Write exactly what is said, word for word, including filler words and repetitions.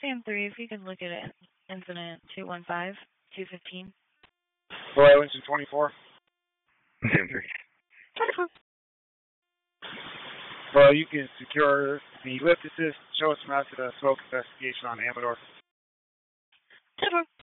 Sam three, if you can look at it, incident two one five, two fifteen. Violation twenty-four. Sam three. Well, you can secure the lift assist, show us from after the smoke investigation on Amador. ten four.